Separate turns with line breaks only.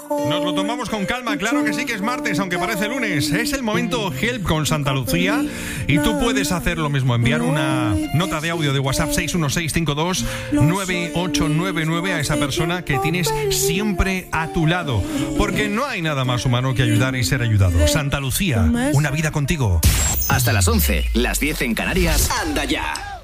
Nos lo tomamos con calma, claro que sí que es martes, aunque parece lunes. Es el momento Help con Santa Lucía y tú puedes hacer lo mismo, enviar una nota de audio de WhatsApp 616529899 a esa persona que tienes siempre a tu lado, porque no hay nada más humano que ayudar y ser ayudado. Santa Lucía, una vida contigo.
Hasta las 11, las 10 en Canarias. ¡Anda ya!